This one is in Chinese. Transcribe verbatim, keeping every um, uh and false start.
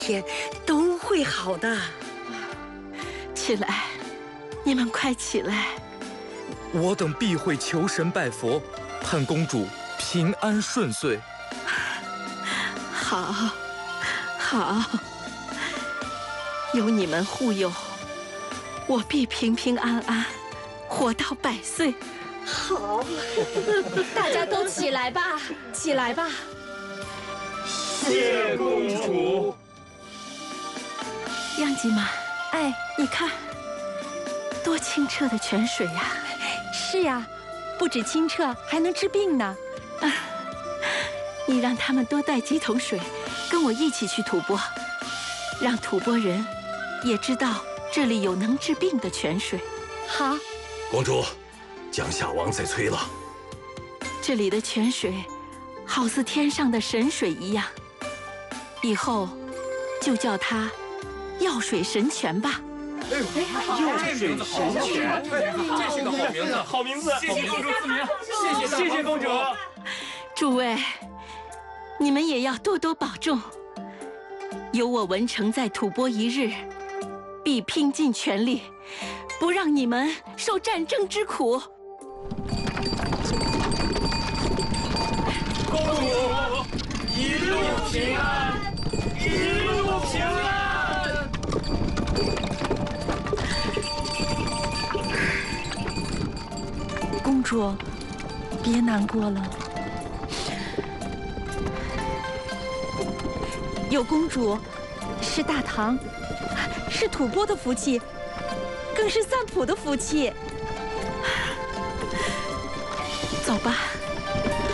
天都会好的。 起来，你们快起来！ 我等必会求神拜佛，盼公主平安顺遂。 好，好，有你们护佑，我必平平安安，活到百岁。 好， 大家都起来吧，起来吧！ 谢公主。 央吉玛，哎，你看，多清澈的泉水呀！ 是呀，不止清澈，还能治病呢。 啊，你让他们多带几桶水，跟我一起去吐蕃，让吐蕃人也知道这里有能治病的泉水。 好， 公主，江夏王在催了。 这里的泉水好似天上的神水一样，以后就叫它药水神泉吧。 哎呦，药水神泉，这是个好名字，好名字！谢谢公主赐名，谢谢谢谢公主。 诸位，你们也要多多保重。有我文成在吐蕃一日，必拼尽全力，不让你们受战争之苦。 公主一路平安，一路平安。 公主，别难过了。 有公主，是大唐，是吐蕃的福气，更是散普的福气。 走吧。